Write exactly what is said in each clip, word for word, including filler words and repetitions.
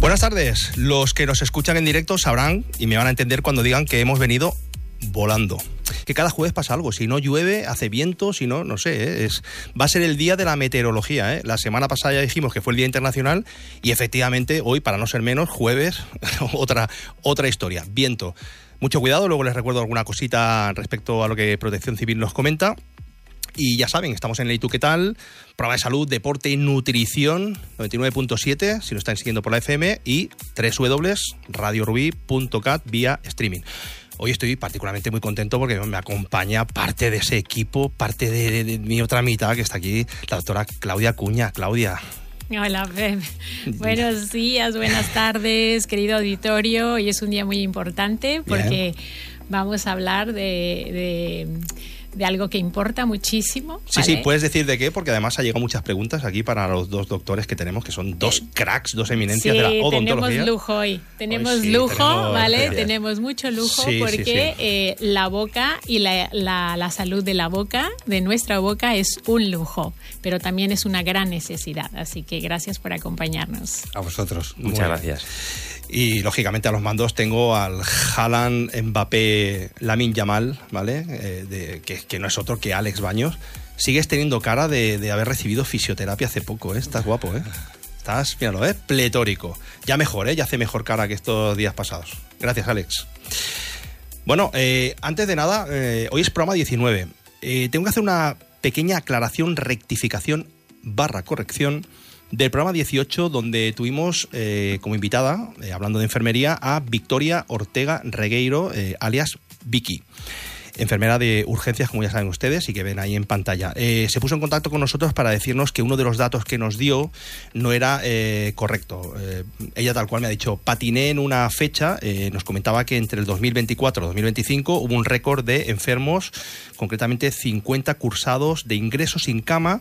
Buenas tardes. Los que nos escuchan en directo sabrán y me van a entender cuando digan que hemos venido volando. Que cada jueves pasa algo. Si no llueve, hace viento, si no, no sé. ¿eh? Es, va a ser el día de la meteorología. ¿eh? La semana pasada ya dijimos que fue el Día Internacional y efectivamente hoy, para no ser menos, jueves, otra, otra historia. Viento. Mucho cuidado, luego les recuerdo alguna cosita respecto a lo que Protección Civil nos comenta. Y ya saben, estamos en el ¿Y tú qué tal? Programa de salud, deporte y nutrición, noventa y nueve punto siete, si nos están siguiendo por la F M, y doble u doble u doble u punto radio rubí punto cat vía streaming. Hoy estoy particularmente muy contento porque me acompaña parte de ese equipo, parte de, de, de mi otra mitad que está aquí, la doctora Claudia Acuña. Claudia. Hola, Pep. Buenos días, buenas tardes, querido auditorio. Hoy es un día muy importante porque Bien. vamos a hablar de... de de algo que importa muchísimo. Sí, ¿vale? Sí, puedes decir de qué, porque además ha llegado muchas preguntas aquí para los dos doctores que tenemos, que son dos cracks, dos eminencias sí, de la odontología. Tenemos lujo hoy, tenemos hoy sí, lujo, tenemos, ¿vale? Gracias. Tenemos mucho lujo sí, porque sí, sí. Eh, la boca y la, la, la salud de la boca, de nuestra boca, es un lujo, pero también es una gran necesidad. Así que gracias por acompañarnos. A vosotros. Muchas gracias. Y lógicamente a los mandos tengo al Haaland Mbappé Lamine Yamal, ¿vale? Eh, de, que, que no es otro que Alex Baños. Sigues teniendo cara de, de haber recibido fisioterapia hace poco, ¿eh? Estás guapo, ¿eh? Estás, míralo, ¿eh? Pletórico. Ya mejor, ¿eh? Ya hace mejor cara que estos días pasados. Gracias, Alex. Bueno, eh, antes de nada, eh, hoy es programa diecinueve. Eh, tengo que hacer una pequeña aclaración, rectificación, barra corrección, del programa dieciocho, donde tuvimos eh, como invitada, eh, hablando de enfermería, a Victoria Ortega Regueiro, eh, alias Vicky, enfermera de urgencias, como ya saben ustedes, y que ven ahí en pantalla. Eh, se puso en contacto con nosotros para decirnos que uno de los datos que nos dio no era eh, correcto. Eh, ella tal cual me ha dicho, patiné en una fecha, eh, nos comentaba que entre el dos mil veinticuatro y dos mil veinticinco hubo un récord de enfermos, concretamente cincuenta cursados de ingresos sin cama,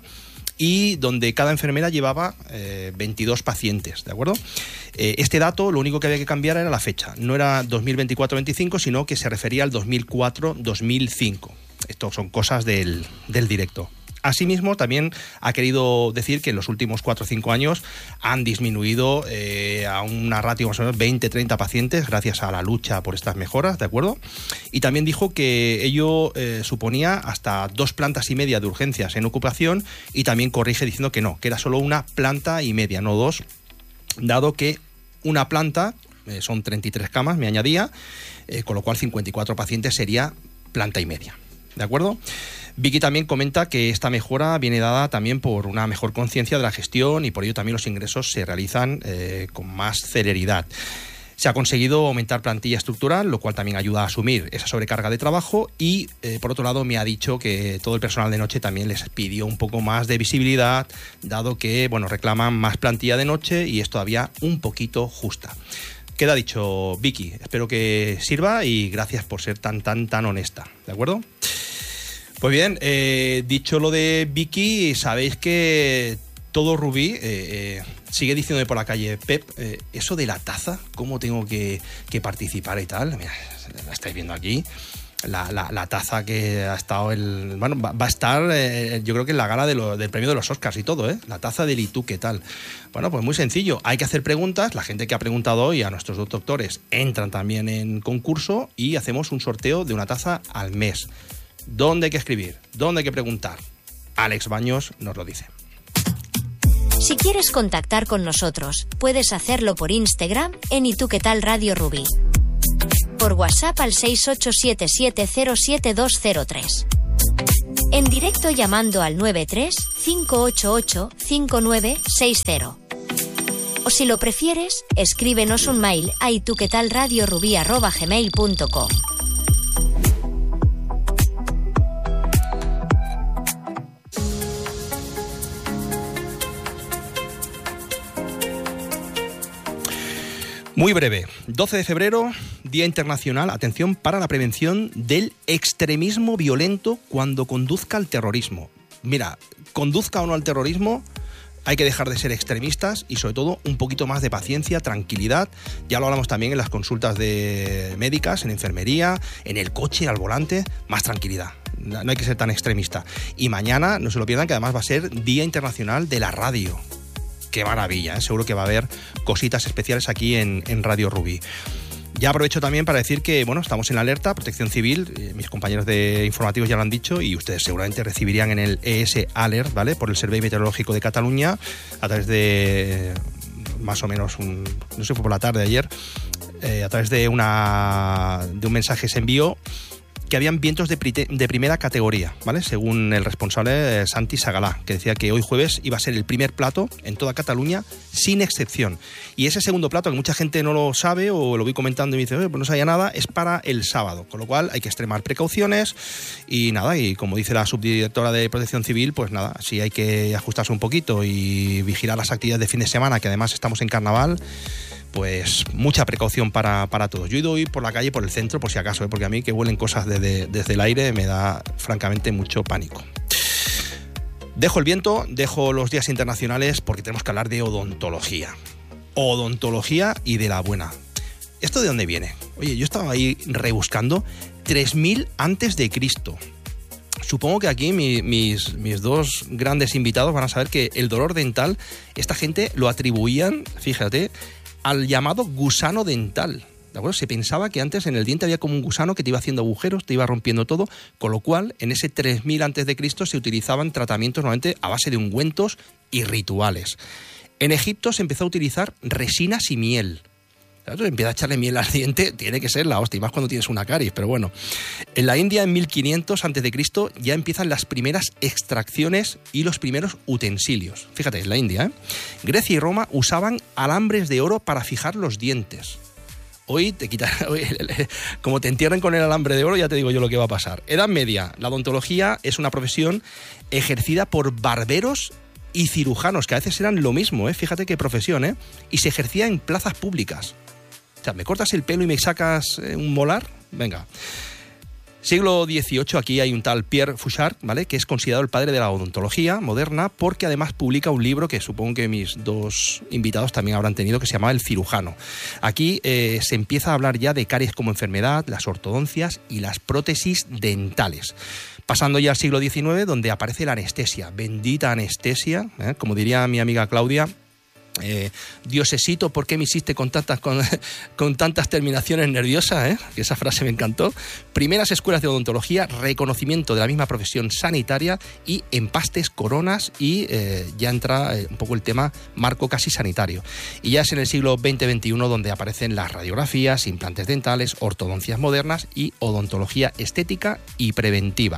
y donde cada enfermera llevaba eh, veintidós pacientes, ¿de acuerdo? Eh, este dato, lo único que había que cambiar era la fecha. No era dos mil veinticuatro veinticinco, sino que se refería al dos mil cuatro dos mil cinco. Esto son cosas del, del directo. Asimismo, también ha querido decir que en los últimos cuatro o cinco años han disminuido eh, a una ratio más o menos veinte treinta pacientes gracias a la lucha por estas mejoras, ¿de acuerdo? Y también dijo que ello eh, suponía hasta dos plantas y media de urgencias en ocupación, y también corrige diciendo que no, que era solo una planta y media, no dos, dado que una planta eh, son treinta y tres camas, me añadía, eh, con lo cual cincuenta y cuatro pacientes sería planta y media, ¿de acuerdo? Vicky también comenta que esta mejora viene dada también por una mejor conciencia de la gestión, y por ello también los ingresos se realizan eh, con más celeridad. Se ha conseguido aumentar plantilla estructural, lo cual también ayuda a asumir esa sobrecarga de trabajo, y eh, por otro lado me ha dicho que todo el personal de noche también les pidió un poco más de visibilidad, dado que bueno, reclaman más plantilla de noche y es todavía un poquito justa. Queda dicho, Vicky, espero que sirva y gracias por ser tan, tan, tan honesta, ¿de acuerdo? Pues bien, eh, dicho lo de Vicky, sabéis que todo Rubí eh, eh, sigue diciéndome por la calle, Pep, eh, eso de la taza, ¿cómo tengo que, que participar y tal? Mira, la estáis viendo aquí, la, la, la taza que ha estado, el, bueno, va, va a estar, eh, yo creo que en la gala de lo, del premio de los Oscars y todo, ¿eh? La taza del ¿Y tú qué tal? Bueno, pues muy sencillo, hay que hacer preguntas, la gente que ha preguntado hoy a nuestros dos doctores entran también en concurso y hacemos un sorteo de una taza al mes. ¿Dónde hay que escribir? ¿Dónde hay que preguntar? Alex Baños nos lo dice. Si quieres contactar con nosotros, puedes hacerlo por Instagram en ¿Y tú qué tal Radio Rubí? Por WhatsApp al seis ocho siete siete cero siete dos cero tres. En directo llamando al nueve tres cinco ocho ocho cinco nueve seis cero. O si lo prefieres, escríbenos un mail a ituquetalradiorubí arroba gmail punto com. Muy breve, doce de febrero, Día Internacional, atención, para la prevención del extremismo violento cuando conduzca al terrorismo. Mira, conduzca o no al terrorismo, hay que dejar de ser extremistas y sobre todo un poquito más de paciencia, tranquilidad. Ya lo hablamos también en las consultas de médicas, en enfermería, en el coche, al volante, más tranquilidad. No hay que ser tan extremista. Y mañana, no se lo pierdan, que además va a ser Día Internacional de la Radio. qué maravilla, ¿eh? Seguro que va a haber cositas especiales aquí en, en Radio Rubí. Ya aprovecho también para decir que, bueno, estamos en la alerta, Protección Civil, eh, mis compañeros de informativos ya lo han dicho y ustedes seguramente recibirían en el E S Alert, ¿vale? Por el Servei Meteorológico de Cataluña, a través de más o menos un, no sé, fue por la tarde de ayer, eh, a través de una de un mensaje se envió que habían vientos de, prite, de primera categoría, ¿vale? Según el responsable eh, Santi Sagalá, que decía que hoy jueves iba a ser el primer plato en toda Cataluña, sin excepción. Y ese segundo plato, que mucha gente no lo sabe o lo voy comentando y me dice, pues no sabía nada, es para el sábado, con lo cual hay que extremar precauciones y nada, y como dice la subdirectora de Protección Civil, pues nada, sí hay que ajustarse un poquito y vigilar las actividades de fin de semana, que además estamos en carnaval. Pues mucha precaución para, para todos. Yo he ido hoy por la calle, por el centro, por si acaso, ¿eh? Porque a mí que huelen cosas desde, desde el aire me da francamente mucho pánico. Dejo el viento, dejo los días internacionales porque tenemos que hablar de odontología. Odontología y de la buena. ¿Esto de dónde viene? Oye, yo estaba ahí rebuscando tres mil antes de Cristo. Supongo que aquí mi, mis, mis dos grandes invitados van a saber que el dolor dental, esta gente lo atribuían, fíjate, al llamado gusano dental. ¿De acuerdo? Se pensaba que antes en el diente había como un gusano que te iba haciendo agujeros, te iba rompiendo todo, con lo cual en ese tres mil antes de Cristo se utilizaban tratamientos normalmente a base de ungüentos y rituales. En Egipto se empezó a utilizar resinas y miel. Claro, empieza a echarle miel al diente, tiene que ser la hostia, y más cuando tienes una caries, pero bueno. En la India, en mil quinientos antes de Cristo, ya empiezan las primeras extracciones y los primeros utensilios. Fíjate, en la India, ¿eh? Grecia y Roma usaban alambres de oro para fijar los dientes. Hoy te quitan, hoy, como te entierren con el alambre de oro, ya te digo yo lo que va a pasar. Edad Media, la odontología es una profesión ejercida por barberos y cirujanos, que a veces eran lo mismo, ¿eh? Fíjate qué profesión, ¿eh? Y se ejercía en plazas públicas. O sea, ¿me cortas el pelo y me sacas eh, un molar? Venga. Siglo dieciocho, aquí hay un tal Pierre Fauchard, ¿vale? Que es considerado el padre de la odontología moderna, porque además publica un libro que supongo que mis dos invitados también habrán tenido, que se llama El cirujano. Aquí eh, se empieza a hablar ya de caries como enfermedad, las ortodoncias y las prótesis dentales. Pasando ya al siglo diecinueve, donde aparece la anestesia, bendita anestesia, ¿eh? Como diría mi amiga Claudia, Eh, Diosesito, ¿por qué me hiciste con tantas, con, con tantas terminaciones nerviosas? ¿eh? Que esa frase me encantó. Primeras escuelas de odontología, reconocimiento de la misma profesión sanitaria y empastes, coronas y eh, ya entra eh, un poco el tema marco casi sanitario. Y ya es en el siglo veinte veintiuno donde aparecen las radiografías, implantes dentales, ortodoncias modernas y odontología estética y preventiva.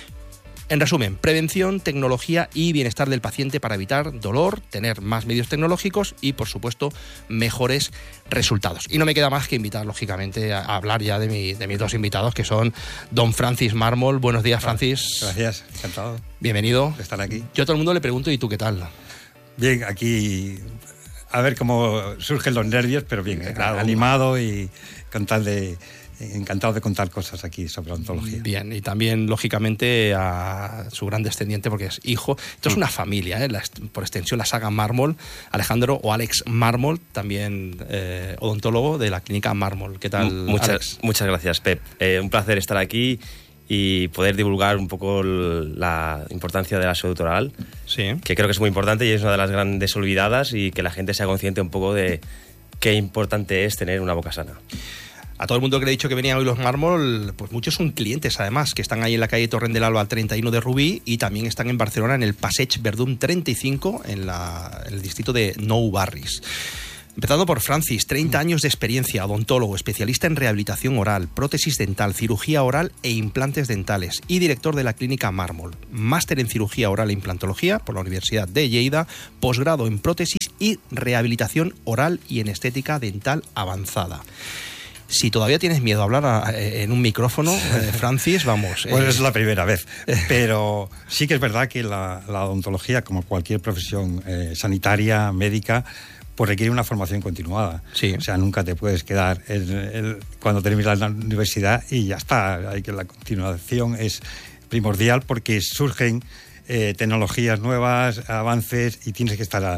En resumen, prevención, tecnología y bienestar del paciente para evitar dolor, tener más medios tecnológicos y, por supuesto, mejores resultados. Y no me queda más que invitar, lógicamente, a hablar ya de, mi, de mis dos invitados, que son don Francis Mármol. Buenos días, Francis. Gracias, encantado. Bienvenido. De estar aquí. Yo a todo el mundo le pregunto, ¿y tú qué tal? Bien, aquí a ver cómo surgen los nervios, pero bien, claro, animado y con tal de... Encantado de contar cosas aquí sobre odontología. Bien, y también, lógicamente, a su gran descendiente, porque es hijo. Esto es una familia, ¿eh? La, por extensión, la saga Mármol. Alejandro o Alex Mármol, también eh, odontólogo de la clínica Mármol. ¿Qué tal, muchas, Alex? Muchas gracias, Pep. Eh, un placer estar aquí y poder divulgar un poco la importancia de la salud oral, sí, que creo que es muy importante y es una de las grandes olvidadas, y que la gente sea consciente un poco de qué importante es tener una boca sana. A todo el mundo que le he dicho que venían hoy los Mármol, pues muchos son clientes además, que están ahí en la calle Torrent del Alba al treinta y uno de Rubí, y también están en Barcelona en el Passeig Verdum treinta y cinco, en, la, en el distrito de Nou Barris. Empezando por Francis, treinta años de experiencia, odontólogo, especialista en rehabilitación oral, prótesis dental, cirugía oral e implantes dentales, y director de la clínica Mármol. Máster en cirugía oral e implantología por la Universidad de Lleida, posgrado en prótesis y rehabilitación oral y en estética dental avanzada. Si todavía tienes miedo a hablar a, eh, en un micrófono, eh, Francis, vamos. Bueno, eh. es la primera vez, pero sí que es verdad que la, la odontología, como cualquier profesión eh, sanitaria, médica, pues requiere una formación continuada. Sí. O sea, nunca te puedes quedar en, en, cuando terminas la universidad y ya está. Hay que, la continuación es primordial porque surgen eh, tecnologías nuevas, avances, y tienes que estar a,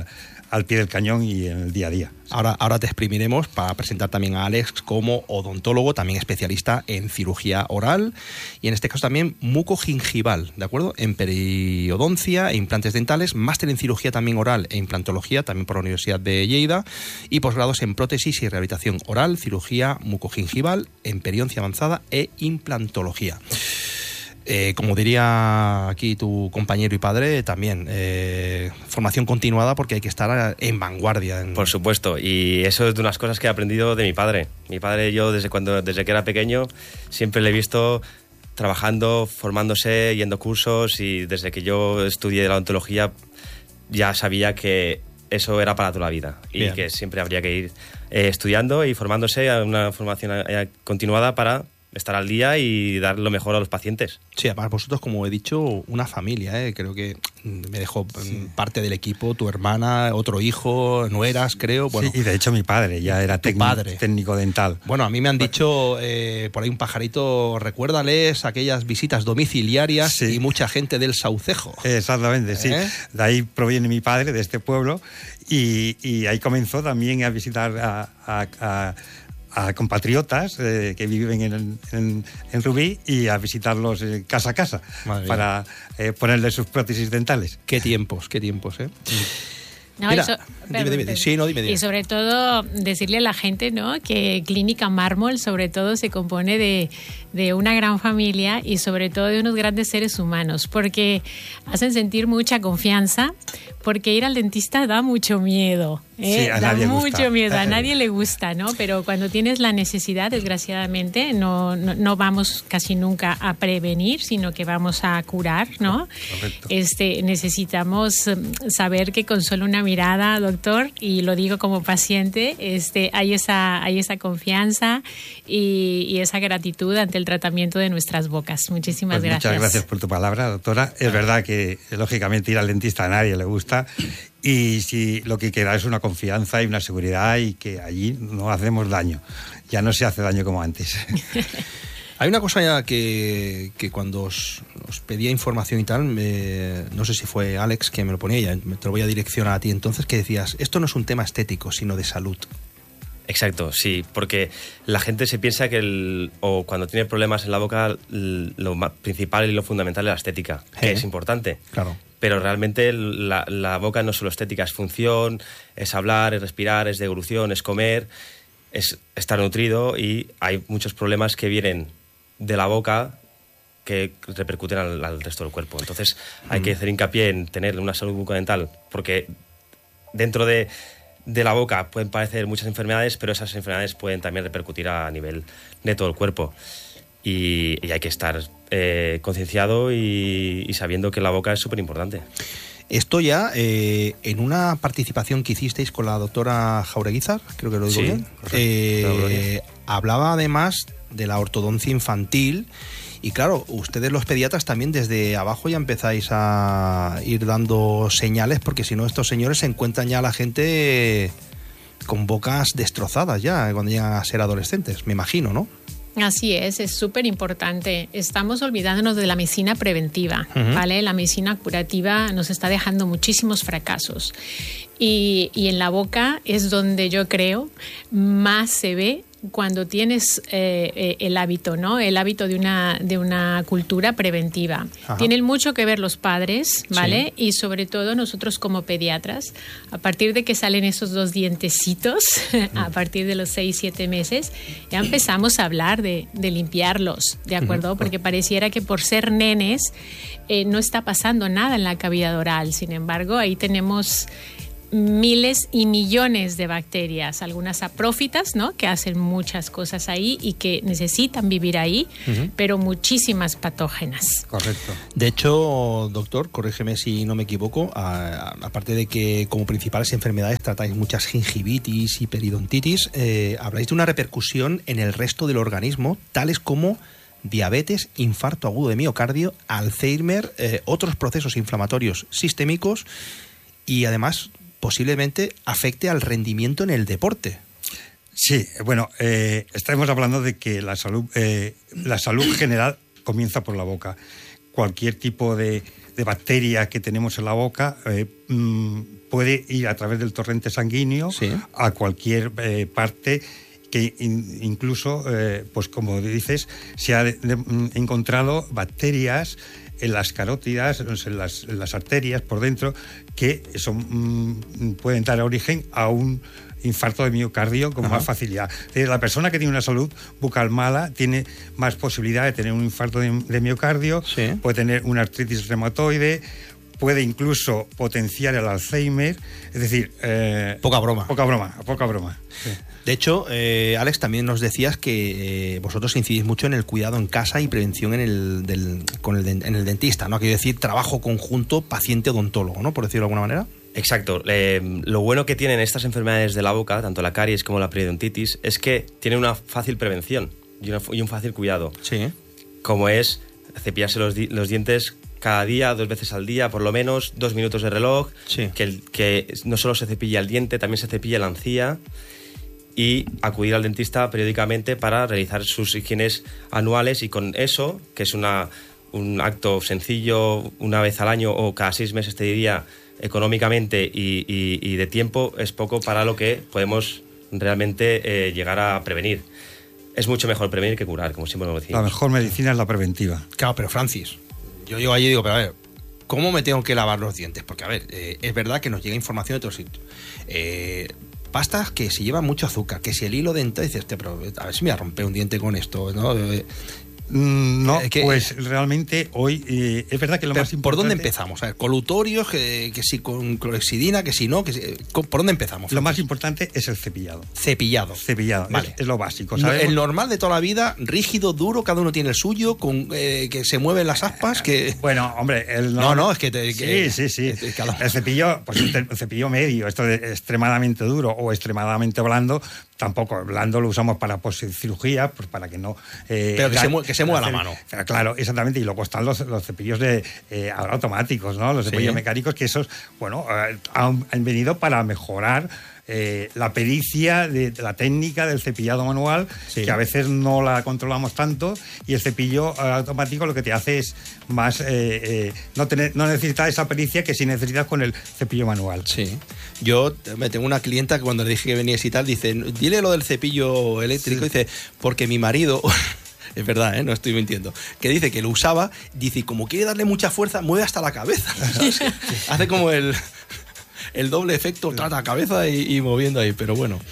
al pie del cañón y en el día a día. Ahora, ahora te exprimiremos para presentar también a Alex como odontólogo, también especialista en cirugía oral y en este caso también mucogingival, ¿de acuerdo? En periodoncia e implantes dentales, máster en cirugía también oral e implantología, también por la Universidad de Lleida, y posgrados en prótesis y rehabilitación oral, cirugía mucogingival, en periodoncia avanzada e implantología. Eh, como diría aquí tu compañero y padre, también eh, formación continuada porque hay que estar en vanguardia. En... Por supuesto, y eso es de unas cosas que he aprendido de mi padre. Mi padre, yo desde cuando desde que era pequeño siempre le he visto trabajando, formándose, yendo cursos, y desde que yo estudié la odontología ya sabía que eso era para toda la vida. Bien. Y que siempre habría que ir eh, estudiando y formándose a una formación eh, continuada para estar al día y dar lo mejor a los pacientes. Sí, además vosotros, como he dicho, una familia, ¿eh? Creo que me dejó sí. parte del equipo, tu hermana, otro hijo, nueras, creo. Bueno, sí, y de hecho mi padre ya era técnico, padre. técnico dental. Bueno, a mí me han dicho, eh, por ahí un pajarito, recuérdales aquellas visitas domiciliarias sí. y mucha gente del Saucejo. Exactamente, ¿Eh? sí. De ahí proviene mi padre, de este pueblo, y, y ahí comenzó también a visitar a... a, a a compatriotas eh, que viven en, en, en Rubí y a visitarlos eh, casa a casa Madre para eh, ponerles sus prótesis dentales. Qué tiempos, qué tiempos, ¿eh? No, Mira, eso, dime, dime, dime. Sí, no, dime, dime. Y sobre todo decirle a la gente, ¿no?, que Clínica Mármol sobre todo se compone de, de una gran familia y sobre todo de unos grandes seres humanos, porque hacen sentir mucha confianza, porque ir al dentista da mucho miedo. ¿eh? Sí, a da nadie mucho gusta. miedo, a nadie le gusta, ¿no? Pero cuando tienes la necesidad, desgraciadamente, no, no, no vamos casi nunca a prevenir, sino que vamos a curar, ¿no? Correcto. Este, necesitamos saber que con solo una mirada, doctor, y lo digo como paciente, este, hay esa, hay esa confianza y, y esa gratitud ante el tratamiento de nuestras bocas. Muchísimas pues gracias. Muchas gracias por tu palabra, doctora. Es verdad que, lógicamente, ir al dentista a nadie le gusta. Y si lo que queda es una confianza y una seguridad y que allí no hacemos daño. Ya no se hace daño como antes. Hay una cosa ya que, que cuando os, os pedía información y tal, me, no sé si fue Alex que me lo ponía, ya te lo voy a direccionar a ti entonces, que decías, esto no es un tema estético, sino de salud. Exacto, sí, porque la gente se piensa que el, o cuando tiene problemas en la boca, lo más principal y lo fundamental es la estética, que ¿Eh? es importante. Claro. Pero realmente la, la boca no es solo estética, es función, es hablar, es respirar, es deglución, es comer, es estar nutrido, y hay muchos problemas que vienen de la boca que repercuten al, al resto del cuerpo. Entonces hay mm. que hacer hincapié en tener una salud bucodental, porque dentro de, de la boca pueden padecer muchas enfermedades, pero esas enfermedades pueden también repercutir a nivel de todo el cuerpo. Y, y hay que estar eh, concienciado y, y sabiendo que la boca es súper importante. Esto ya eh, en una participación que hicisteis con la doctora Jaureguizar, creo que lo digo sí, bien, eh, hablaba además de la ortodoncia infantil. Y claro, ustedes los pediatras también desde abajo ya empezáis a ir dando señales, porque si no estos señores se encuentran ya a la gente con bocas destrozadas ya cuando llegan a ser adolescentes, me imagino, ¿no? Así es, es súper importante. Estamos olvidándonos de la medicina preventiva, uh-huh. ¿vale? La medicina curativa nos está dejando muchísimos fracasos. Y, y en la boca es donde yo creo más se ve cuando tienes eh, eh, el hábito, ¿no? El hábito de una, de una cultura preventiva. Ajá. Tienen mucho que ver los padres, ¿vale? Sí. Y sobre todo nosotros como pediatras, a partir de que salen esos dos dientecitos, mm. a partir de los seis, siete meses, ya empezamos a hablar de, de limpiarlos, ¿de acuerdo? Mm. Porque pareciera que por ser nenes eh, no está pasando nada en la cavidad oral. Sin embargo, ahí tenemos miles y millones de bacterias, algunas saprófitas, ¿no?, que hacen muchas cosas ahí y que necesitan vivir ahí, uh-huh. pero muchísimas patógenas. Correcto. De hecho, doctor, corrígeme si no me equivoco, a, a, aparte de que como principales enfermedades tratáis muchas gingivitis y periodontitis, eh, habláis de una repercusión en el resto del organismo, tales como diabetes, infarto agudo de miocardio, Alzheimer, eh, otros procesos inflamatorios sistémicos y además posiblemente afecte al rendimiento en el deporte. Sí, bueno, eh, estamos hablando de que la salud, eh, la salud general comienza por la boca. cualquier tipo de, de bacteria que tenemos en la boca eh, mmm, puede ir a través del torrente sanguíneo sí. a cualquier eh, parte que in, incluso, eh, pues como dices, se ha de, de, encontrado bacterias en las carótidas, en las, en las arterias por dentro, que son, mmm, pueden dar origen a un infarto de miocardio con Ajá. más facilidad. La persona que tiene una salud bucal mala tiene más posibilidad de tener un infarto de, de miocardio, sí. puede tener una artritis reumatoide, puede incluso potenciar el Alzheimer, es decir... Eh, poca broma. Poca broma, poca broma. Sí. De hecho, eh, Alex, también nos decías que eh, vosotros incidís mucho en el cuidado en casa y prevención en el, del, con el, en el dentista, ¿no? Quiero decir, trabajo conjunto paciente-odontólogo, ¿no? Por decirlo de alguna manera. Exacto. Eh, lo bueno que tienen estas enfermedades de la boca, tanto la caries como la periodontitis, es que tienen una fácil prevención y, una, y un fácil cuidado. Sí. Como es cepillarse los, di los dientes cada día, dos veces al día, por lo menos, dos minutos de reloj, sí. que, el, que no solo se cepilla el diente, también se cepilla la encía, y acudir al dentista periódicamente para realizar sus higienes anuales, y con eso, que es una, un acto sencillo, una vez al año o cada seis meses, te diría, económicamente y, y, y de tiempo, es poco para lo que podemos realmente eh, llegar a prevenir. Es mucho mejor prevenir que curar, como siempre lo decimos. La mejor medicina es la preventiva. Claro, pero Francis, yo llego allí y digo, pero a ver, ¿cómo me tengo que lavar los dientes? Porque, a ver, eh, es verdad que nos llega información de otros sitios. Eh, pastas que se llevan mucho azúcar, que si el hilo dental, dices, pero a ver si me voy a romper un diente con esto, ¿no? Eh, No, eh, que, pues realmente hoy eh, es verdad que lo más importante... ¿Por dónde empezamos? A ver, colutorios, que, que si con clorexidina, que si no, que si, ¿por dónde empezamos? Lo más importante es el cepillado. Cepillado. Cepillado, vale. es, es lo básico. No, el normal de toda la vida, rígido, duro, cada uno tiene el suyo, con eh, que se mueven las aspas, que... Bueno, hombre, el no... No, no, es que... Te, que sí, sí, sí. Cada... El cepillo, pues el cepillo medio, esto de extremadamente duro o extremadamente blando, tampoco, blando lo usamos para poscirugía, pues para que no... Eh, Pero que, la, se, mueva, que se mueva la mano. Claro, exactamente, y luego están los, los cepillos de eh, ahora automáticos, ¿no? Los cepillos sí. mecánicos, que esos, bueno, eh, han, han venido para mejorar eh, la pericia de, de la técnica del cepillado manual, sí. que a veces no la controlamos tanto, y el cepillo eh, automático lo que te hace es más, eh, eh, no, tener, no necesitar esa pericia que sí necesitas con el cepillo manual. Sí. Yo me tengo una clienta que cuando le dije que venías y tal, dice, dile lo del cepillo eléctrico, sí. dice, porque mi marido... Es verdad, ¿eh? No estoy mintiendo. Que dice que lo usaba, dice, y como quiere darle mucha fuerza, mueve hasta la cabeza. Hace como el, el doble efecto, trata la cabeza y, y moviendo ahí, pero bueno.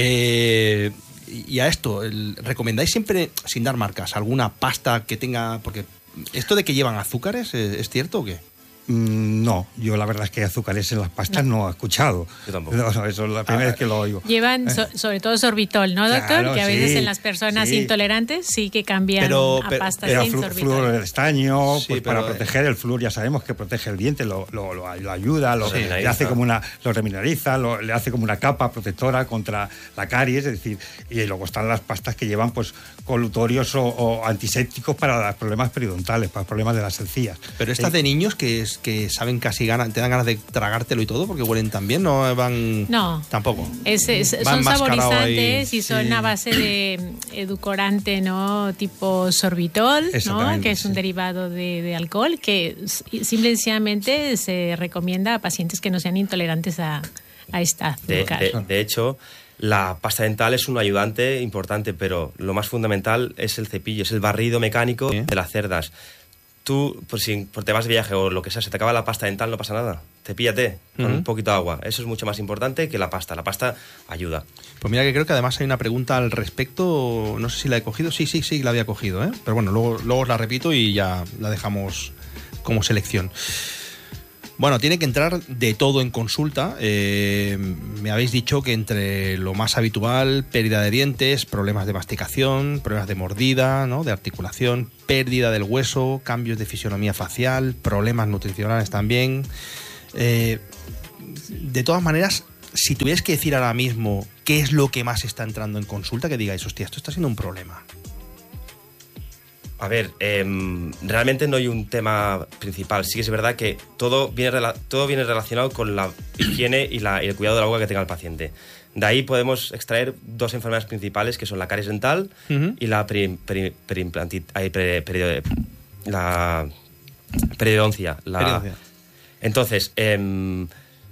Eh, y a esto, el, ¿recomendáis siempre, sin dar marcas, alguna pasta que tenga...? Porque esto de que llevan azúcares, ¿es cierto o qué? No, yo la verdad es que azúcares en las pastas no, no he escuchado. Yo tampoco. No, eso es la primera ah, vez que lo oigo. Llevan so, sobre todo sorbitol, ¿no, doctor? Claro, que a veces sí, en las personas sí. intolerantes sí que cambian pero, a pastas pero sin flu, sorbitol. Flúor de estaño, sí, pues pero, para proteger el flúor, ya sabemos que protege el diente, lo, lo, lo, lo ayuda, lo, sí, le hace como una, lo remineraliza, lo, le hace como una capa protectora contra la caries, es decir, y luego están las pastas que llevan pues colutorios o, o antisépticos para los problemas periodontales, para los problemas de las encías. Pero estas eh, de niños que, es, que saben casi ganas, te dan ganas de tragártelo y todo porque huelen tan bien, no van no tampoco es, es, son saborizantes y son sí. a base de edulcorante, no tipo sorbitol, ¿no? Que es un sí. derivado de, de alcohol que simple y sencillamente se recomienda a pacientes que no sean intolerantes a, a esta azúcar. De, de, de hecho, la pasta dental es un ayudante importante, pero lo más fundamental es el cepillo, es el barrido mecánico ¿sí? de las cerdas. Tú, por si por te vas de viaje o lo que sea, se te acaba la pasta dental, no pasa nada. Cepíllate con uh-huh. un poquito de agua. Eso es mucho más importante que la pasta. La pasta ayuda. Pues mira que creo que además hay una pregunta al respecto. No sé si la he cogido. Sí, sí, sí, la había cogido, ¿eh? Pero bueno, luego, luego os la repito y ya la dejamos como selección. Bueno, tiene que entrar de todo en consulta. Eh, me habéis dicho que entre lo más habitual, pérdida de dientes, problemas de masticación, problemas de mordida, ¿no? De articulación, pérdida del hueso, cambios de fisionomía facial, problemas nutricionales también. Eh, de todas maneras, si tuvierais que decir ahora mismo qué es lo que más está entrando en consulta, que digáis, hostia, esto está siendo un problema. A ver, eh, realmente no hay un tema principal. Sí que es verdad que todo viene, todo viene relacionado con la higiene y, la, y el cuidado de la boca que tenga el paciente. De ahí podemos extraer dos enfermedades principales, que son la caries dental uh-huh. y la, peri, peri, periimplantit, ay, peri, peri, la Periodoncia. La... Periodoncia. Entonces, eh,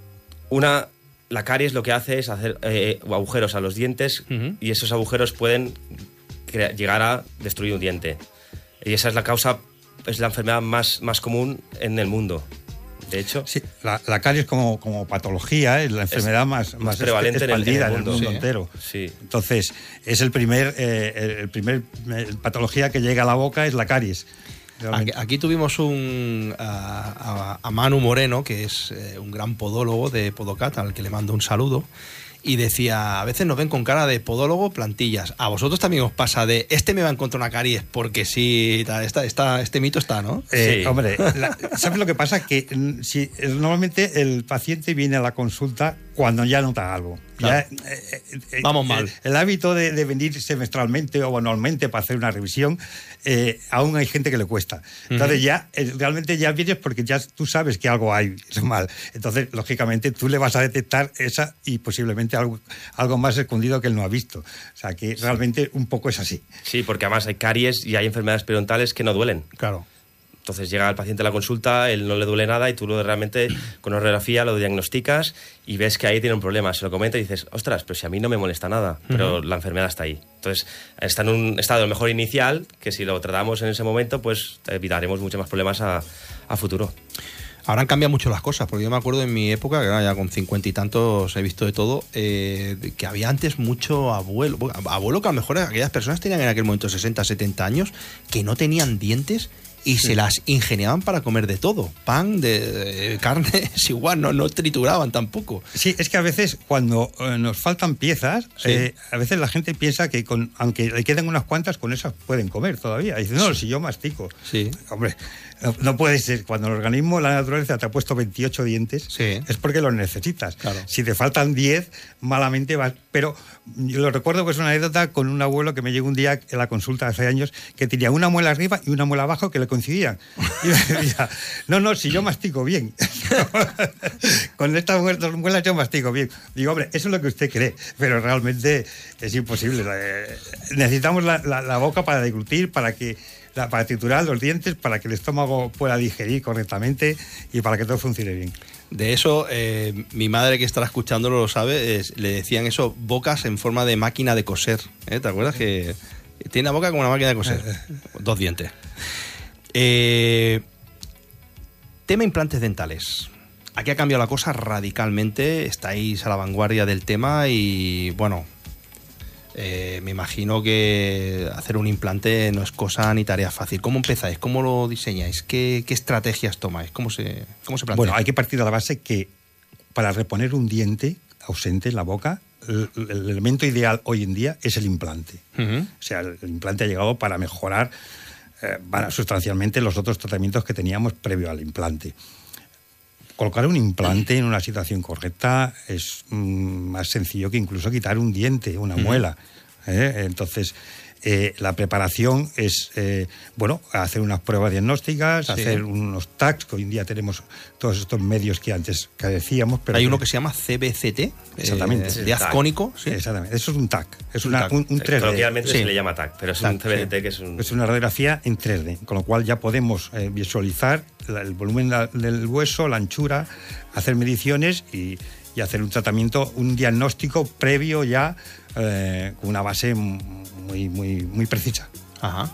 una, la caries lo que hace es hacer eh, agujeros a los dientes uh-huh. y esos agujeros pueden crea- llegar a destruir un diente. Y esa es la causa, es la enfermedad más, más común en el mundo. De hecho, sí, la, la caries como, como patología es la enfermedad es más, más prevalente expandida en el, en el mundo, en el mundo sí. entero. Sí. Entonces, es el primer, eh, el primer eh, patología que llega a la boca es la caries. Aquí, aquí tuvimos un, a, a, a Manu Moreno, que es eh, un gran podólogo de Podocat, al que le mando un saludo. Y decía, a veces nos ven con cara de podólogo plantillas. A vosotros también os pasa de, este me va a encontrar una caries porque sí, está, está, este mito está, ¿no? Eh, sí. Hombre, la, ¿sabes lo que pasa? Que si, normalmente el paciente viene a la consulta cuando ya nota algo. Claro. Ya, eh, eh, Vamos eh, mal. El, el hábito de, de venir semestralmente o anualmente para hacer una revisión, eh, aún hay gente que le cuesta. Entonces uh-huh. ya, eh, realmente ya vienes porque ya tú sabes que algo hay mal. Entonces, lógicamente, tú le vas a detectar esa y posiblemente algo, algo más escondido que él no ha visto. O sea, que realmente un poco es así. Sí, porque además hay caries y hay enfermedades periodontales que no duelen. Claro. Entonces llega el paciente a la consulta, él no le duele nada y tú lo realmente con una radiografía lo diagnosticas y ves que ahí tiene un problema. Se lo comenta y dices, ostras, pero si a mí no me molesta nada, pero uh-huh. la enfermedad está ahí. Entonces está en un estado a lo mejor inicial que si lo tratamos en ese momento, pues evitaremos muchos más problemas a, a futuro. Ahora han cambiado mucho las cosas, porque yo me acuerdo en mi época, que ya con cincuenta y tantos he visto de todo, eh, que había antes mucho abuelo, abuelo que a lo mejor aquellas personas tenían en aquel momento sesenta, setenta años, que no tenían dientes y sí. se las ingeniaban para comer de todo. Pan, de, de carne, es igual, no, no trituraban tampoco. Sí, es que a veces cuando eh, nos faltan piezas, sí. eh, a veces la gente piensa que con, aunque le queden unas cuantas, con esas pueden comer todavía. Y dice, no, sí. si yo mastico. Sí. Hombre, no, no puede ser. Cuando el organismo, la naturaleza te ha puesto veintiocho dientes, sí. es porque los necesitas. Claro. Si te faltan diez, malamente vas. Pero yo lo recuerdo que es una anécdota con un abuelo que me llegó un día en la consulta hace años, que tenía una muela arriba y una muela abajo que le coincidían. Y me decía, no, no, si yo mastico bien. Con estas dos muelas yo mastico bien. Digo, hombre, eso es lo que usted cree, pero realmente es imposible. Necesitamos la, la, la boca para deglutir, para que la, para triturar los dientes, para que el estómago pueda digerir correctamente y para que todo funcione bien. De eso, eh, mi madre que estará escuchándolo lo sabe, es, le decían eso, bocas en forma de máquina de coser. ¿eh? ¿Te acuerdas? Que tiene la boca como una máquina de coser. Dos dientes. Eh, tema implantes dentales. Aquí ha cambiado la cosa radicalmente. Estáis a la vanguardia del tema y, bueno, eh, me imagino que hacer un implante no es cosa ni tarea fácil. ¿Cómo empezáis? ¿Cómo lo diseñáis? ¿Qué, qué estrategias tomáis? ¿Cómo se, cómo se plantea? Bueno, hay que partir de la base que para reponer un diente ausente en la boca, el, el elemento ideal hoy en día es el implante. Uh-huh. O sea, el, el implante ha llegado para mejorar eh, para sustancialmente los otros tratamientos que teníamos previo al implante. Colocar un implante en una situación correcta es mm, más sencillo que incluso quitar un diente, una uh-huh. muela. ¿eh? Entonces, eh, la preparación es, eh, bueno, hacer unas pruebas diagnósticas, sí. hacer unos tags, que hoy en día tenemos todos estos medios que antes carecíamos. Pero hay que, uno que se llama C B C T, exactamente, eh, de haz cónico. ¿sí? Exactamente, eso es un tag, es un, una, tag. un, un tres D. Coloquialmente sí. se le llama tag, pero es tag, un C B C T sí. que es un... Es una radiografía en tres D, con lo cual ya podemos eh, visualizar la, el volumen la, del hueso, la anchura, hacer mediciones y, y hacer un tratamiento, un diagnóstico previo ya eh, con una base muy, muy, muy precisa. Ajá.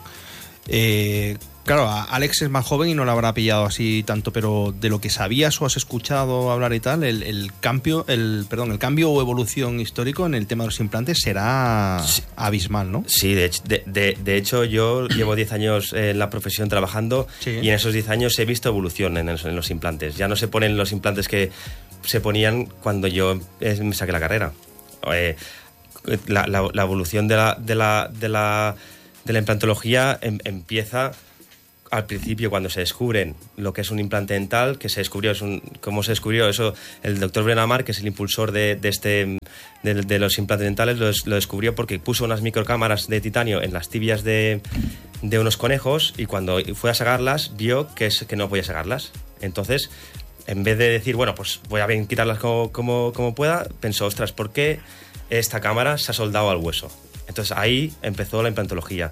Eh, claro, Alex es más joven y no lo habrá pillado así tanto, pero de lo que sabías o has escuchado hablar y tal, el, el cambio, el perdón, el cambio o evolución histórico en el tema de los implantes será sí. abismal, ¿no? Sí, de hecho, de, de, de hecho yo llevo diez años en la profesión trabajando sí. y en esos diez años he visto evolución en, en los implantes. Ya no se ponen los implantes que se ponían cuando yo me saqué la carrera. Eh, la, la, la evolución de la, de la, de la, de la implantología em, empieza al principio cuando se descubren lo que es un implante dental, que se descubrió, es un, ¿cómo se descubrió eso? El doctor Brenamar, que es el impulsor de, de, este, de, de los implantes dentales, lo, lo descubrió porque puso unas microcámaras de titanio en las tibias de, de unos conejos y cuando fue a sacarlas vio que, es, que no podía sacarlas. Entonces, en vez de decir, bueno, pues voy a bien quitarlas como, como, como pueda, pensó, ostras, ¿por qué esta cámara se ha soldado al hueso? Entonces ahí empezó la implantología.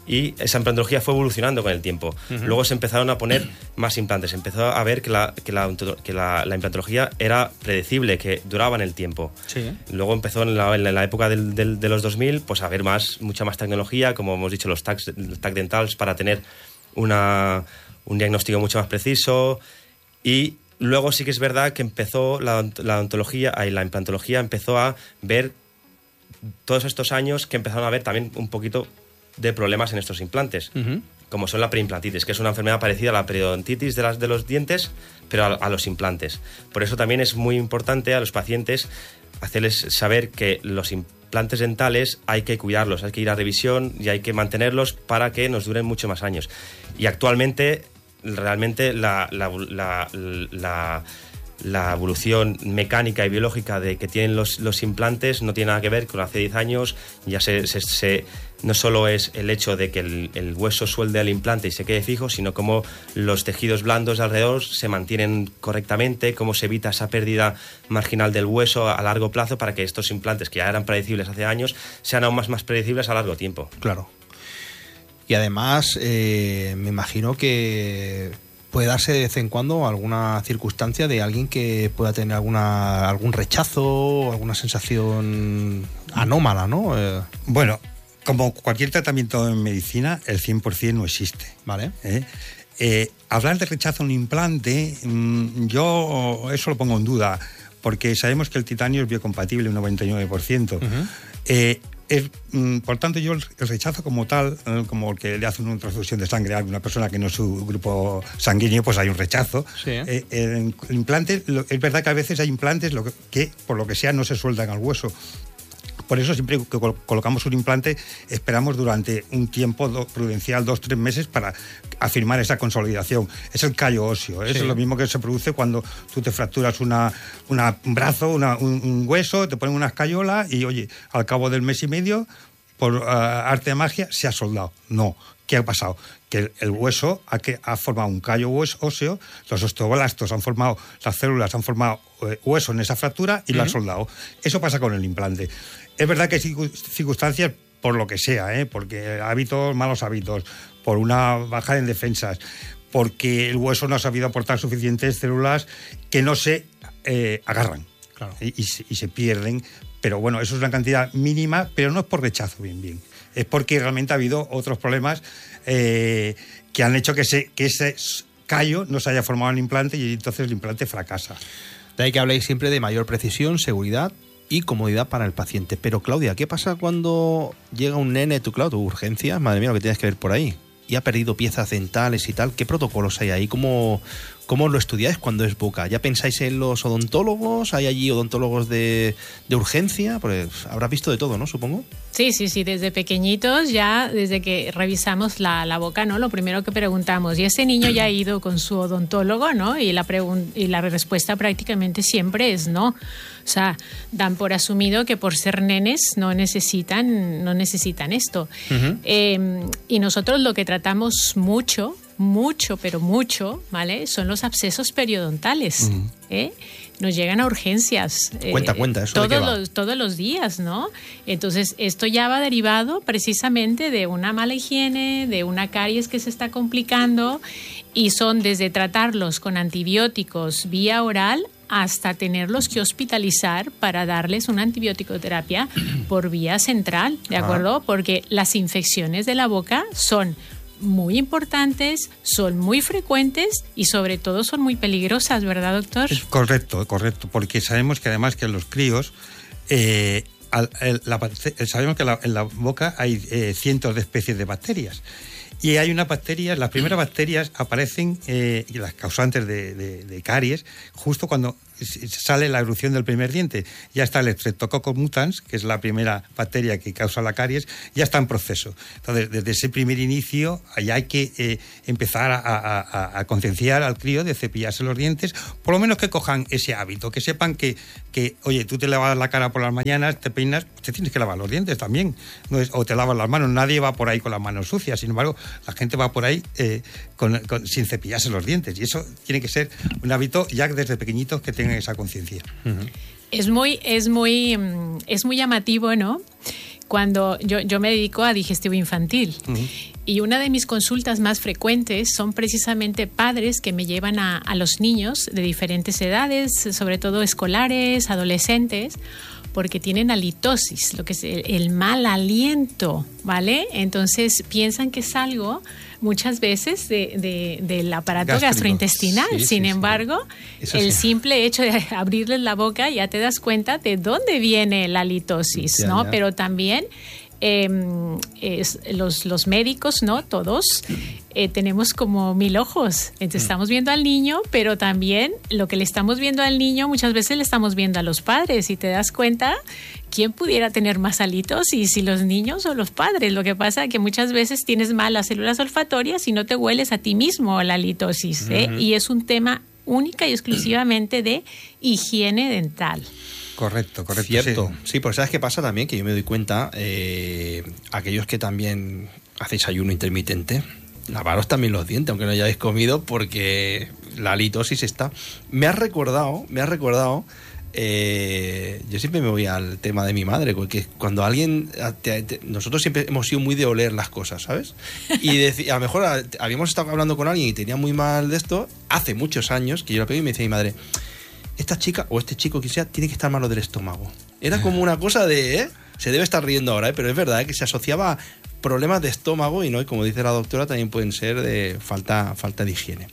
y esa implantología fue evolucionando con el tiempo. Uh-huh. Luego se empezaron a poner más implantes, se empezó a ver que la, que la, que la, la implantología era predecible, que duraba en el tiempo. Sí. Luego empezó en la, en la época del, del, de los dos mil pues, a haber más, mucha más tecnología, como hemos dicho, los tags, los tag dentals para tener una, un diagnóstico mucho más preciso. Y luego sí que es verdad que empezó la, la odontología, y la implantología empezó a ver todos estos años que empezaron a ver también un poquito de problemas en estos implantes, uh-huh. como son la preimplantitis, que es una enfermedad parecida a la periodontitis de, las, de los dientes, pero a, a los implantes. Por eso también es muy importante a los pacientes hacerles saber que los implantes dentales hay que cuidarlos, hay que ir a revisión y hay que mantenerlos para que nos duren mucho más años. Y actualmente, realmente, la... la, la, la la evolución mecánica y biológica de que tienen los, los implantes no tiene nada que ver con hace diez años. Ya se, se, se, no solo es el hecho de que el, el hueso suelde al implante y se quede fijo, sino cómo los tejidos blandos de alrededor se mantienen correctamente, cómo se evita esa pérdida marginal del hueso a largo plazo para que estos implantes, que ya eran predecibles hace años, sean aún más, más predecibles a largo tiempo. Claro. Y además, eh, me imagino que puede darse de vez en cuando alguna circunstancia de alguien que pueda tener alguna algún rechazo, alguna sensación anómala, ¿no? Eh... Bueno, como cualquier tratamiento en medicina, el cien por ciento no existe. Vale. ¿Eh? Eh, hablar de rechazo a un implante, mmm, yo eso lo pongo en duda, porque sabemos que el titanio es biocompatible un noventa y nueve por ciento. Uh-huh. Eh, Es, por tanto, yo el rechazo como tal, como el que le hace una transfusión de sangre a una persona que no es su grupo sanguíneo, pues hay un rechazo. Sí. Eh, el implante, es verdad que a veces hay implantes lo que, que, por lo que sea, no se sueldan al hueso. Por eso siempre que colocamos un implante esperamos durante un tiempo prudencial, dos, tres meses, para afirmar esa consolidación. Es el callo óseo, ¿eh? Sí. Es lo mismo que se produce cuando tú te fracturas una, una, un brazo, una, un, un hueso, te ponen una escayola y, oye, al cabo del mes y medio, por uh, arte de magia, se ha soldado. No. ¿Qué ha pasado? Que el, el hueso ha, que, ha formado un callo óseo, los osteoblastos han formado, las células han formado eh, hueso en esa fractura y uh-huh. lo han soldado. Eso pasa con el implante. Es verdad que hay circunstancias, por lo que sea, ¿eh? Porque hábitos, malos hábitos, por una baja en defensas, porque el hueso no ha sabido aportar suficientes células que no se eh, agarran, claro. y, y, se, y se pierden. Pero bueno, eso es una cantidad mínima, pero no es por rechazo, bien, bien. Es porque realmente ha habido otros problemas eh, que han hecho que, se, que ese callo no se haya formado en el implante y entonces el implante fracasa. De ahí que habléis siempre de mayor precisión, seguridad y comodidad para el paciente. Pero Claudia, ¿qué pasa cuando llega un nene, tú, claro, tu urgencia, madre mía, lo que tienes que ver por ahí, y ha perdido piezas dentales y tal? ¿Qué protocolos hay ahí? ¿Cómo, cómo lo estudiáis cuando es boca? ¿Ya pensáis en los odontólogos? ¿Hay allí odontólogos de, de urgencia? Porque habrás visto de todo, ¿no? Supongo. Sí, sí, sí, desde pequeñitos ya, desde que revisamos la, la boca, ¿no? Lo primero que preguntamos, ¿y ese niño ya ha ido con su odontólogo, no? Y la, pregun- y la respuesta prácticamente siempre es no. O sea, dan por asumido que por ser nenes no necesitan, no necesitan esto. Uh-huh. Eh, y nosotros lo que tratamos mucho, mucho, pero mucho, ¿vale? Son los abscesos periodontales, uh-huh. ¿eh? Nos llegan a urgencias. Cuenta, eh, cuenta, eso todos de qué va. los todos los días, ¿no? Entonces, esto ya va derivado precisamente de una mala higiene, de una caries que se está complicando, y son desde tratarlos con antibióticos vía oral hasta tenerlos que hospitalizar para darles una antibiótico-terapia por vía central, ¿de acuerdo? Ah. Porque las infecciones de la boca son muy importantes, son muy frecuentes y sobre todo son muy peligrosas, ¿verdad, doctor? Es correcto, correcto, porque sabemos que además que los críos, eh, al, el, la, sabemos que la, en la boca hay eh, cientos de especies de bacterias. Y hay unas bacterias, las primeras bacterias aparecen, eh, las causantes de, de, de caries, justo cuando sale la erupción del primer diente. Ya está el Streptococcus mutans, que es la primera bacteria que causa la caries, ya está en proceso. Entonces, desde ese primer inicio, ya hay que eh, empezar a, a, a concienciar al crío de cepillarse los dientes, por lo menos que cojan ese hábito, que sepan que, que oye, tú te lavas la cara por las mañanas, te peinas, te tienes que lavar los dientes también, no es, o te lavas las manos. Nadie va por ahí con las manos sucias, sin embargo, la gente va por ahí eh, con, con, sin cepillarse los dientes, y eso tiene que ser un hábito ya desde pequeñitos que tengan esa conciencia. Uh-huh. Es muy, es muy, es muy llamativo, ¿no? cuando yo, yo me dedico a digestivo infantil. Uh-huh. Y una de mis consultas más frecuentes son precisamente padres que me llevan a, a los niños de diferentes edades, sobre todo escolares, adolescentes, porque tienen halitosis, lo que es el, el mal aliento, ¿vale? Entonces piensan que es algo muchas veces de, de, del aparato Gástrico. gastrointestinal. Sí, Sin sí, embargo, sí. el sí. simple hecho de abrirles la boca ya te das cuenta de dónde viene la halitosis, ya, ¿no? Ya. Pero también eh, es, los, los médicos, ¿no? Todos eh, tenemos como mil ojos. Entonces mm. estamos viendo al niño, pero también lo que le estamos viendo al niño muchas veces le estamos viendo a los padres y te das cuenta quién pudiera tener más halitosis, si los niños o los padres. Lo que pasa es que muchas veces tienes malas células olfatorias y no te hueles a ti mismo la halitosis, ¿eh? Uh-huh. Y es un tema única y exclusivamente de higiene dental. Correcto, correcto. Cierto. Sí, sí, porque ¿sabes qué pasa también? Que yo me doy cuenta, eh, aquellos que también hacéis ayuno intermitente, lavaros también los dientes, aunque no hayáis comido, porque la halitosis está... Me has recordado, me has recordado... Eh, yo siempre me voy al tema de mi madre, porque cuando alguien te, te, nosotros siempre hemos sido muy de oler las cosas, ¿sabes? Y de, a lo mejor a, habíamos estado hablando con alguien y tenía muy mal de esto hace muchos años, que yo lo pedí y me decía mi madre, esta chica o este chico que sea tiene que estar malo del estómago. Era como una cosa de ¿eh? Se debe estar riendo ahora, ¿eh? Pero es verdad ¿eh? que se asociaba a problemas de estómago y no, y como dice la doctora también pueden ser de falta, falta de higiene.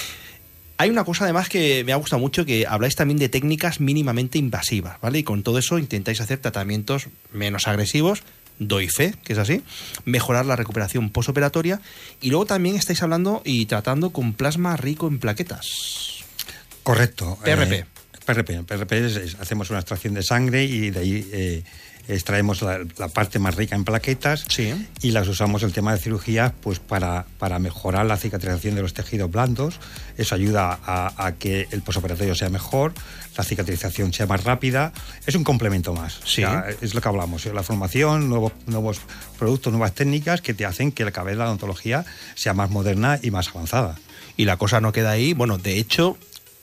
Hay una cosa además que me ha gustado mucho, que habláis también de técnicas mínimamente invasivas, ¿vale? Y con todo eso intentáis hacer tratamientos menos agresivos, doy fe, que es así, mejorar la recuperación postoperatoria, y luego también estáis hablando y tratando con plasma rico en plaquetas. Correcto. P R P. Eh, P R P. P R P es, es, hacemos una extracción de sangre y de ahí... Eh, extraemos la, la parte más rica en plaquetas sí. y las usamos el tema de cirugía pues para, para mejorar la cicatrización de los tejidos blandos. Eso ayuda a, a que el postoperatorio sea mejor, la cicatrización sea más rápida. Es un complemento más. Sí. O sea, es lo que hablamos, la formación, nuevos, nuevos productos, nuevas técnicas que te hacen que cada vez la odontología sea más moderna y más avanzada. Y la cosa no queda ahí. Bueno, de hecho,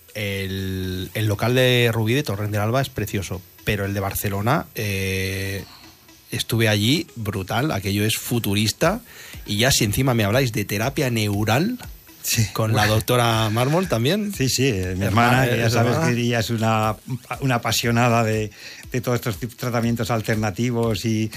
el, el local de Rubí de Torrent del Alba es precioso, pero el de Barcelona, eh, estuve allí, brutal, aquello es futurista, y ya si encima me habláis de terapia neural, sí, con bueno. la doctora Mármol también. Sí, sí, mi hermana, hermana ya sabes hermana. que ella es una, una apasionada de, de todos estos tratamientos alternativos y,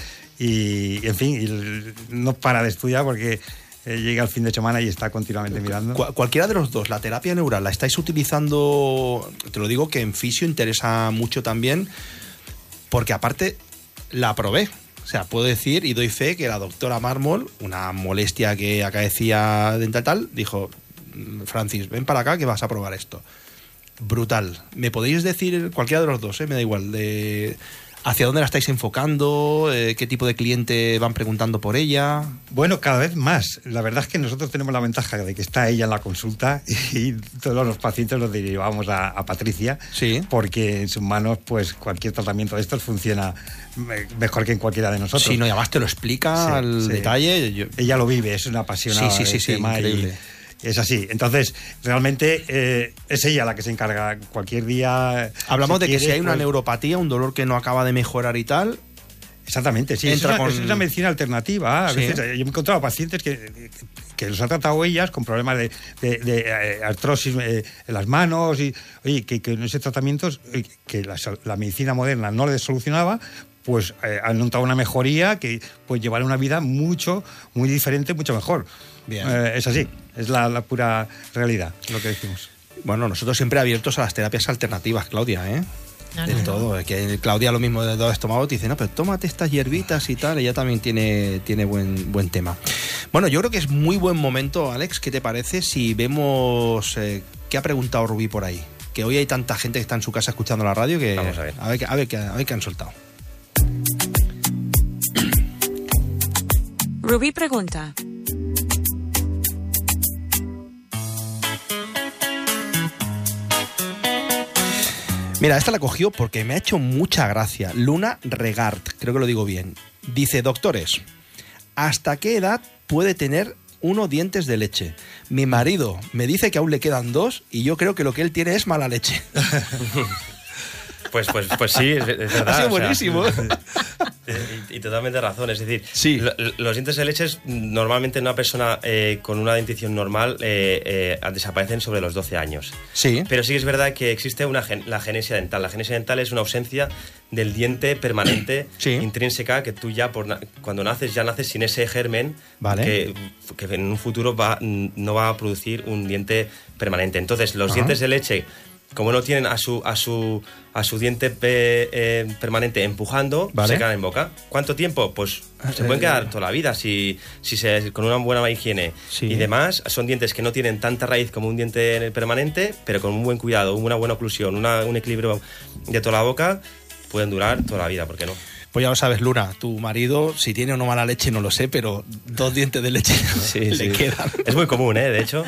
y en fin, y no para de estudiar porque... Eh, llega el fin de semana y está continuamente mirando. Cual, cualquiera de los dos, la terapia neural, ¿la estáis utilizando? Te lo digo que en fisio interesa mucho también, porque aparte la probé. O sea, puedo decir y doy fe que la doctora Mármol, una molestia que acaecía dental tal, dijo, Francis, ven para acá que vas a probar esto. Brutal. ¿Me podéis decir, cualquiera de los dos, eh? Me da igual, de... ¿hacia dónde la estáis enfocando? Eh, ¿Qué tipo de cliente van preguntando por ella? Bueno, cada vez más. La verdad es que nosotros tenemos la ventaja de que está ella en la consulta y todos los pacientes los derivamos a, a Patricia, sí, porque en sus manos pues cualquier tratamiento de estos funciona mejor que en cualquiera de nosotros. Sí, no, y además te lo explica sí, al sí. detalle. Yo... Ella lo vive, es una apasionada sí, sí, sí, del sí, tema increíble. Y... Es así. Entonces, realmente eh, es ella la que se encarga cualquier día. Hablamos si de que quiere, si hay una pues... neuropatía, un dolor que no acaba de mejorar y tal. Exactamente, sí. Es una, con... es una medicina alternativa. A sí. veces yo me he encontrado pacientes que, que los ha tratado ellas con problemas de, de, de eh, artrosis eh, en las manos y oye, que, que en ese tratamiento eh, que la, la medicina moderna no les solucionaba, pues eh, han notado una mejoría que pues llevar una vida mucho, muy diferente, mucho mejor. Bien. Eh, es así, es la, la pura realidad, lo que decimos. Bueno, nosotros siempre abiertos a las terapias alternativas, Claudia, ¿eh? No, de no, todo. No. Que Claudia lo mismo de todo estómago te dice, no, pero tómate estas hierbitas y tal, ella también tiene, tiene buen, buen tema. Bueno, yo creo que es muy buen momento, Alex, ¿qué te parece si vemos eh, qué ha preguntado Rubí por ahí? Que hoy hay tanta gente que está en su casa escuchando la radio que vamos a ver, a ver, a ver, a ver qué han soltado. Rubí pregunta. Mira, esta la cogió porque me ha hecho mucha gracia. Luna Regard, creo que lo digo bien. Dice, doctores, ¿hasta qué edad puede tener uno dientes de leche? Mi marido me dice que aún le quedan dos y yo creo que lo que él tiene es mala leche. Pues, pues, pues sí, es, es verdad. Ha sido buenísimo. O sea, Y, y totalmente razón, es decir, sí. lo, los dientes de leche normalmente en una persona eh, con una dentición normal eh, eh, desaparecen sobre los doce años. Sí. Pero sí es verdad que existe una gen, la genesia dental. La genesia dental es una ausencia del diente permanente, sí. intrínseca, que tú ya por, cuando naces ya naces sin ese germen, vale. que, que en un futuro va, no va a producir un diente permanente. Entonces los Ajá. dientes de leche, como no tienen a su a su a su diente pe, eh, permanente empujando, vale. se quedan en boca. ¿Cuánto tiempo? Pues se pueden quedar toda la vida si si se con una buena higiene sí. y demás. Son dientes que no tienen tanta raíz como un diente permanente, pero con un buen cuidado, una buena oclusión, una, un equilibrio de toda la boca, pueden durar toda la vida, ¿por qué no? Pues ya lo sabes, Luna, tu marido, si tiene o no mala leche, no lo sé, pero dos dientes de leche sí, le sí. quedan. Es muy común, ¿eh? De hecho.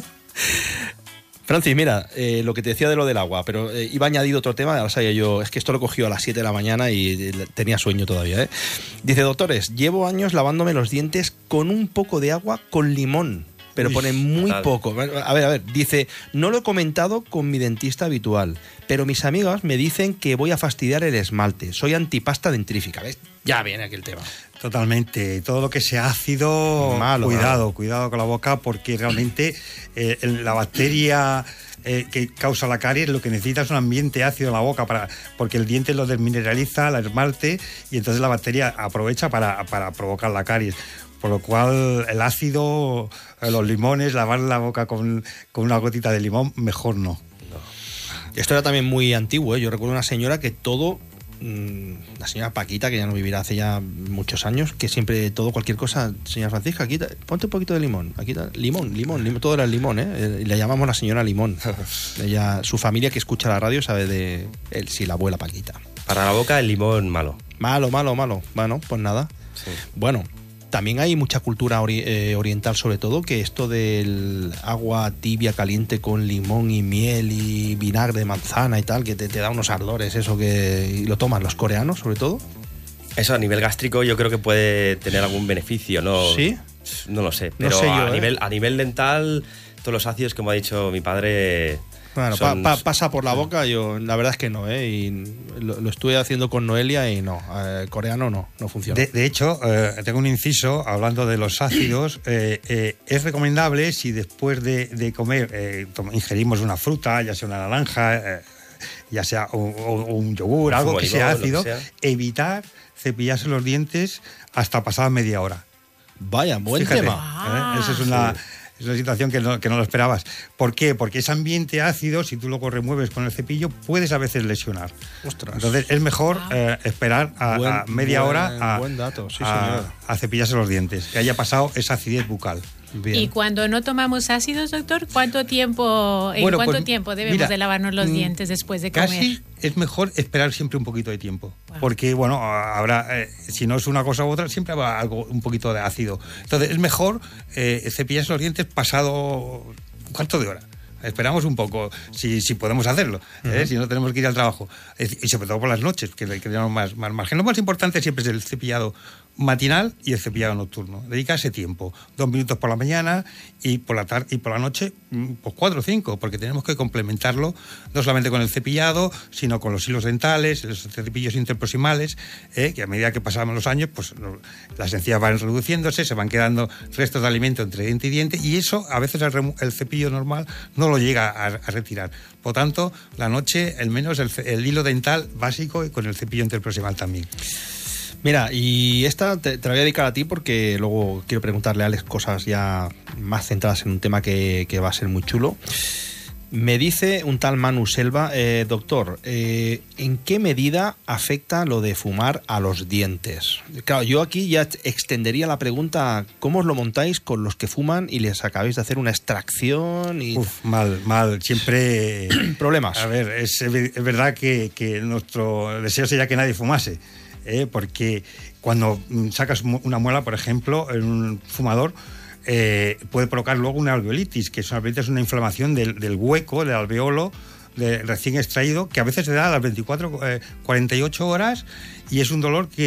Francis, mira, eh, lo que te decía de lo del agua, pero eh, iba a añadir otro tema, ahora sabía yo, es que esto lo cogió a las siete de la mañana y eh, tenía sueño todavía, ¿eh? Dice, doctores, llevo años lavándome los dientes con un poco de agua con limón, pero Uy, pone muy tal. poco. A ver, a ver, dice, no lo he comentado con mi dentista habitual, pero mis amigas me dicen que voy a fastidiar el esmalte, soy antipasta dentrífica, ¿ves? Ya viene aquí el tema. Totalmente. Todo lo que sea ácido, Malo, cuidado, malo. cuidado con la boca, porque realmente eh, la bacteria eh, que causa la caries lo que necesita es un ambiente ácido en la boca, para, porque el diente lo desmineraliza, la esmalte, y entonces la bacteria aprovecha para, para provocar la caries. Por lo cual el ácido, los limones, lavar la boca con, con una gotita de limón, mejor no. no. Esto era también muy antiguo, ¿eh? Yo recuerdo una señora que todo... la señora Paquita, que ya no vivirá hace ya muchos años, que siempre todo, cualquier cosa, señora Francisca, aquí ponte un poquito de limón, aquí limón, limón, limón, todo era el limón, ¿eh? Y le llamamos la señora Limón. Ella, su familia que escucha la radio sabe de él, sí, la abuela Paquita. Para la boca el limón malo. Malo, malo, malo. Bueno, pues nada. Sí. Bueno, también hay mucha cultura ori- eh, oriental, sobre todo, que esto del agua tibia caliente con limón y miel y vinagre de manzana y tal, que te, te da unos ardores, eso que y lo toman los coreanos, sobre todo. Eso a nivel gástrico yo creo que puede tener algún beneficio, ¿no? ¿Sí? No lo sé, pero no sé yo, a, ¿eh? nivel, a nivel dental, todos los ácidos, como ha dicho mi padre... Bueno, son... pa, pa, pasa por la boca, yo la verdad es que no, ¿eh? Y lo, lo estuve haciendo con Noelia y no, eh, coreano no, no funciona. De, de hecho, eh, tengo un inciso hablando de los ácidos. eh, eh, es recomendable si después de, de comer eh, ingerimos una fruta, ya sea una naranja, eh, ya sea un, un yogur, algo que limón, sea ácido, que sea. evitar cepillarse los dientes hasta pasada media hora. Vaya, buen Fíjate, tema. Ah, ¿eh? Esa es una... Sí. Es una situación que no, que no lo esperabas. ¿Por qué? Porque ese ambiente ácido, si tú lo remueves con el cepillo, puedes a veces lesionar. Ostras. Entonces es mejor eh, esperar a, buen, a media buen, hora a, buen dato. Sí, a, a cepillarse los dientes, que haya pasado esa acidez bucal. Bien. Y cuando no tomamos ácidos, doctor, ¿cuánto tiempo, ¿en bueno, cuánto pues, tiempo debemos mira, de lavarnos los dientes después de comer? Casi es mejor esperar siempre un poquito de tiempo. Wow. Porque, bueno, habrá, eh, si no es una cosa u otra, siempre habrá algo, un poquito de ácido. Entonces es mejor eh, cepillarse los dientes pasado un cuarto de hora. Esperamos un poco, si, si podemos hacerlo, ¿eh? Uh-huh. Si no tenemos que ir al trabajo. Y sobre todo por las noches, que, que tenemos más, más margen. Lo más importante siempre es el cepillado matinal y el cepillado nocturno. Dedica ese tiempo, dos minutos por la mañana y por la tarde y por la noche, pues cuatro o cinco, porque tenemos que complementarlo no solamente con el cepillado, sino con los hilos dentales, los cepillos interproximales, ¿eh? Que a medida que pasamos los años, pues las encías van reduciéndose, se van quedando restos de alimento entre diente y diente, y eso a veces el, remu- el cepillo normal no lo llega a, a retirar. Por tanto, la noche, al menos el, el hilo dental básico y con el cepillo interproximal también. Mira, y esta te, te la voy a dedicar a ti porque luego quiero preguntarle a Alex cosas ya más centradas en un tema que, que va a ser muy chulo. Me dice un tal Manu Selva, eh, doctor, eh, ¿en qué medida afecta lo de fumar a los dientes? Claro, yo aquí ya extendería la pregunta, ¿cómo os lo montáis con los que fuman y les acabáis de hacer una extracción? Y... Uf, mal, mal, siempre... Problemas. A ver, es, es verdad que, que nuestro deseo sería que nadie fumase. Eh, porque cuando sacas una muela, por ejemplo, en un fumador, eh, puede provocar luego una alveolitis, que es una, es una inflamación del, del hueco, del alveolo, de, recién extraído, que a veces se da a las veinticuatro, cuarenta y ocho horas, y es un dolor que